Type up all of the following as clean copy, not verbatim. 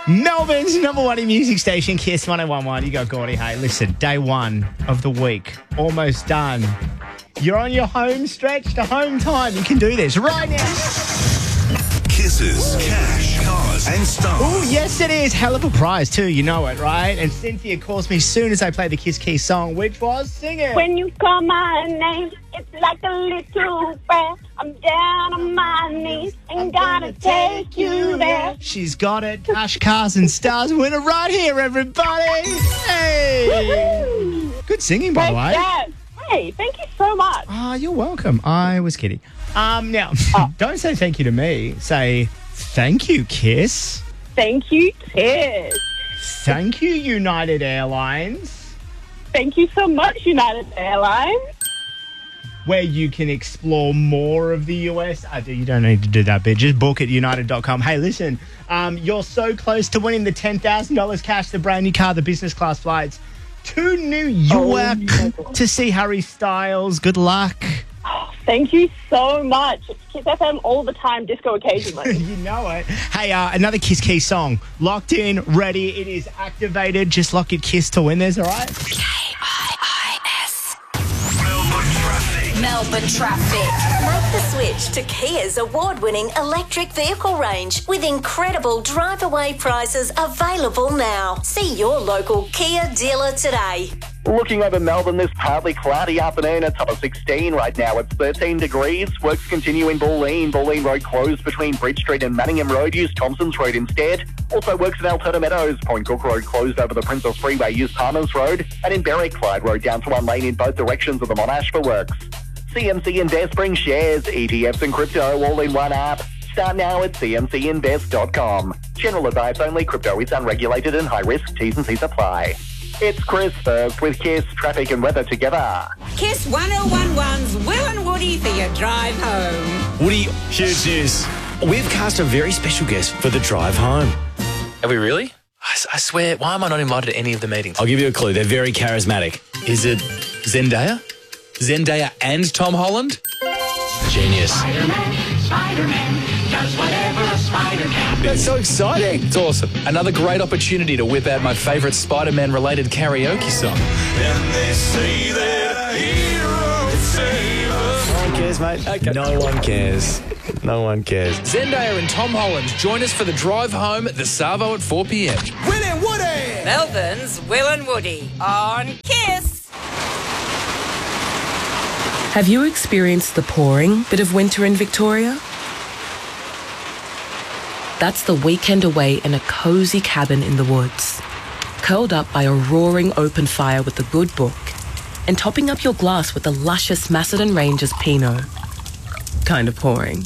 Melbourne's number one in music station, Kiss 101.1. You got Gordy. Hey, listen, day one of the week, almost done. You're on your home stretch to home time. You can do this right now. Kisses, cash, cars, and stars. Oh, yes, it is. Hell of a prize, too. You know it, right? And Cynthia calls me as soon as I play the Kiss Keys song, which was Sing It. When you call my name, it's like a little prayer. I'm down on my knees and gonna take you there. She's got it. Cash, cars, and stars winner right here, everybody. Hey. Woo-hoo. Good singing, by the way. Yes. Hey, thank you so much. Ah, you're welcome. I was kidding. Now, don't say thank you to me. Say thank you, Kiss. Thank you, Kiss. Thank you, United Airlines. Thank you so much, United Airlines. Where you can explore more of the US. You don't need to do that bit. Just book at united.com. Hey, listen, you're so close to winning the $10,000 cash, the brand new car, the business class flights to New York to see Harry Styles. Good luck. Thank you so much. It's Kiss FM all the time, disco occasionally. You know it. Hey, another Kiss Key song. Locked in, ready. It is activated. Just lock your Kiss to win this, all right? Melbourne traffic. Melbourne traffic. Make the switch to Kia's award-winning electric vehicle range with incredible drive-away prices available now. See your local Kia dealer today. Looking over Melbourne, this partly cloudy afternoon. It's up to 16 right now. It's 13 degrees. Works continue in Bulleen. Bulleen Road closed between Bridge Street and Manningham Road. Use Thompson's Road instead. Also works in Alberta Meadows. Point Cook Road closed over the Princess Freeway. Use Palmer's Road. And in Berwick, Clyde Road down to one lane in both directions of the Monash for works. CMC Invest brings shares, ETFs and crypto all in one app. Start now at cmcinvest.com. General advice only. Crypto is unregulated and high risk. T's and C's apply. It's Chris first with Kiss Traffic and Weather together. Kiss 101.1's Will and Woody for your drive home. Woody, huge news. We've cast a very special guest for the drive home. Are we really? I swear, why am I not invited to any of the meetings? I'll give you a clue. They're very charismatic. Is it Zendaya? Zendaya and Tom Holland? Genius. Spider-Man does whatever a spider can do. That's so exciting. It's awesome. Another great opportunity to whip out my favourite Spider-Man related karaoke song. And they say that a hero can save us. No one cares, mate. Okay. No one cares. No one cares. Zendaya and Tom Holland join us for the drive home at the Savo at 4 p.m. Will and Woody! Melbourne's Will and Woody on Kiss. Have you experienced the pouring bit of winter in Victoria? That's the weekend away in a cosy cabin in the woods, curled up by a roaring open fire with a good book, and topping up your glass with the luscious Macedon Rangers Pinot. Kind of pouring.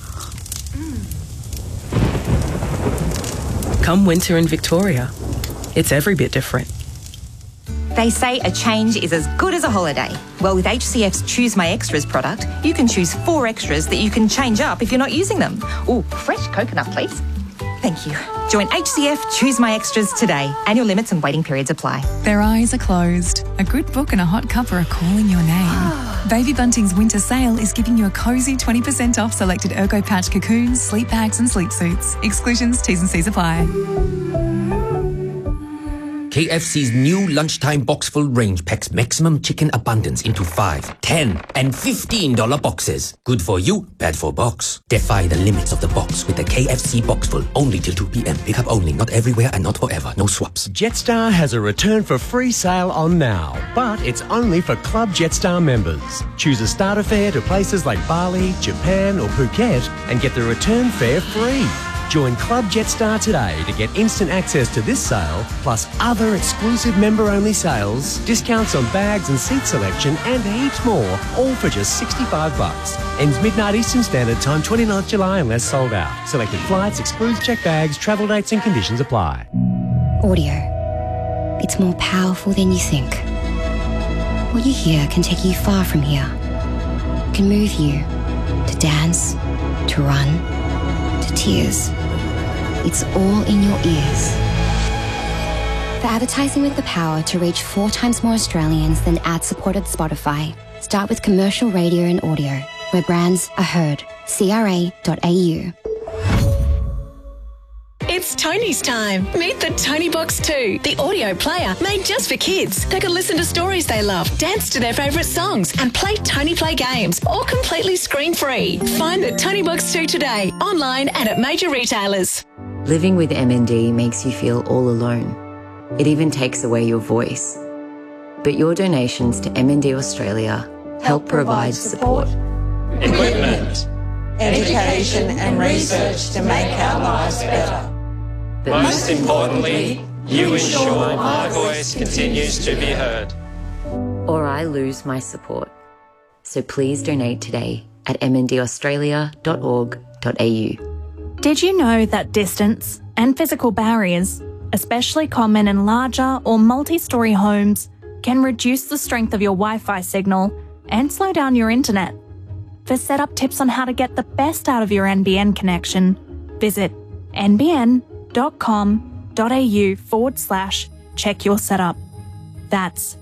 Come winter in Victoria, it's every bit different. They say a change is as good as a holiday. Well, with HCF's Choose My Extras product, you can choose 4 extras that you can change up if you're not using them. Ooh, fresh coconut, please. Thank you. Join HCF Choose My Extras today. Annual limits and waiting periods apply. Their eyes are closed. A good book and a hot cuppa are calling your name. Baby Bunting's winter sale is giving you a cosy 20% off selected Ergo Patch cocoons, sleep bags and sleep suits. Exclusions, T's and C's apply. KFC's new lunchtime boxful range packs maximum chicken abundance into 5, 10 and $15 boxes. Good for you, bad for box. Defy the limits of the box with the KFC boxful. Only till 2 p.m. Pick up only, not everywhere and not forever. No swaps. Jetstar has a return for free sale on now, but it's only for Club Jetstar members. Choose a starter fare to places like Bali, Japan or Phuket and get the return fare free. Join Club Jetstar today to get instant access to this sale, plus other exclusive member-only sales, discounts on bags and seat selection, and heaps more, all for just $65. Ends midnight Eastern Standard Time, 29th July, unless sold out. Selected flights, excludes checked bags, travel dates and conditions apply. Audio. It's more powerful than you think. What you hear can take you far from here. It can move you to dance, to run, to tears. It's all in your ears. For advertising with the power to reach 4 times more Australians than ad-supported Spotify, start with commercial radio and audio, where brands are heard. CRA.au. It's It's Tony's time. Meet the Tony Box 2, the audio player made just for kids. They can listen to stories they love, dance to their favourite songs, and play Tony Play games, all completely screen-free. Find the Tony Box 2 today, online and at major retailers. Living with MND makes you feel all alone. It even takes away your voice. But your donations to MND Australia help provide support, equipment, education and research to make our lives better. But most importantly, you ensure my voice continues to be heard. or I lose my support. So please donate today at mndaustralia.org.au. Did you know that distance and physical barriers, especially common in larger or multi-storey homes, can reduce the strength of your Wi-Fi signal and slow down your internet? For setup tips on how to get the best out of your NBN connection, visit nbn.com.au/check your setup. That's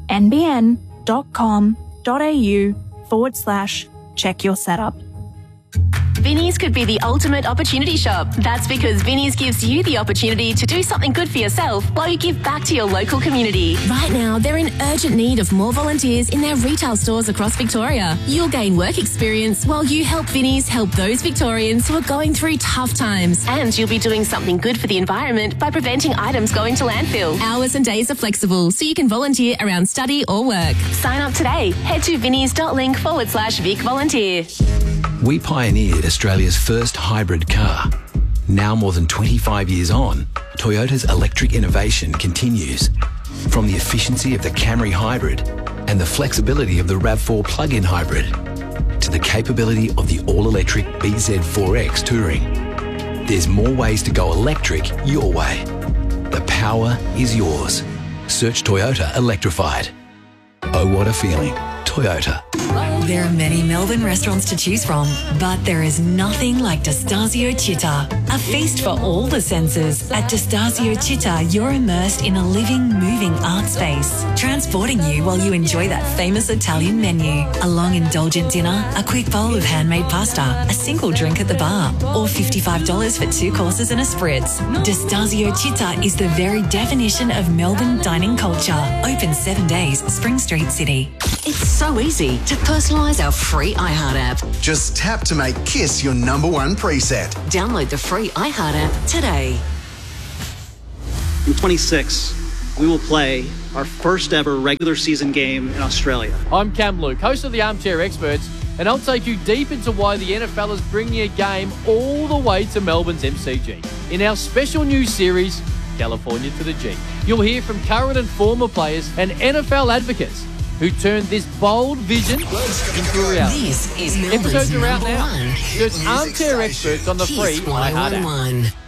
nbn.com.au/check your setup. Vinnie's could be the ultimate opportunity shop. That's because Vinnie's gives you the opportunity to do something good for yourself while you give back to your local community. Right now, they're in urgent need of more volunteers in their retail stores across Victoria. You'll gain work experience while you help Vinnie's help those Victorians who are going through tough times. And you'll be doing something good for the environment by preventing items going to landfill. Hours and days are flexible, so you can volunteer around study or work. Sign up today. Head to vinnies.link/Vic Volunteer. We pioneered Australia's first hybrid car. Now more than 25 years on, Toyota's electric innovation continues. From the efficiency of the Camry Hybrid and the flexibility of the RAV4 plug-in hybrid to the capability of the all-electric BZ4X Touring. There's more ways to go electric your way. The power is yours. Search Toyota Electrified. Oh, what a feeling. Toyota. There are many Melbourne restaurants to choose from, but there is nothing like Destasio Città. A feast for all the senses. At Destasio Città, you're immersed in a living, moving art space, transporting you while you enjoy that famous Italian menu. A long, indulgent dinner, a quick bowl of handmade pasta, a single drink at the bar, or $55 for 2 courses and a spritz. Destasio Città is the very definition of Melbourne dining culture. Open 7 days, Spring Street, City. It's so easy to personalise our free iHeart app. Just tap to make Kiss your #1 preset. Download the free iHeart app today. In 26, we will play our first ever regular season game in Australia. I'm Cam Luke, host of the Armchair Experts, and I'll take you deep into why the NFL is bringing a game all the way to Melbourne's MCG. In our special new series, California to the G, you'll hear from current and former players and NFL advocates who turned this bold vision into reality. This is Episodes are out now. #1 Search Armchair Experts on the free iHeart app.